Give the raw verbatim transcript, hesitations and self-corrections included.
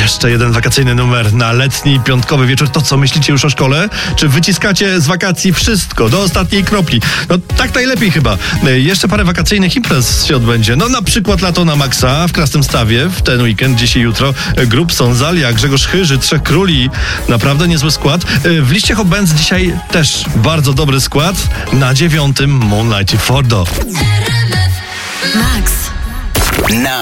Jeszcze jeden wakacyjny numer na letni, piątkowy wieczór. To co, myślicie już o szkole? Czy wyciskacie z wakacji wszystko, do ostatniej kropli? No tak najlepiej chyba. Jeszcze parę wakacyjnych imprez się odbędzie. No na przykład lato na maksa w Krasnymstawie w ten weekend, dziś i jutro. Grup Sonzalia, Grzegorz Chyży, Trzech Króli. Naprawdę niezły skład. W liście Hot Bands dzisiaj też bardzo dobry skład. Na dziewiątym Moonlight i Fordo. Max. Na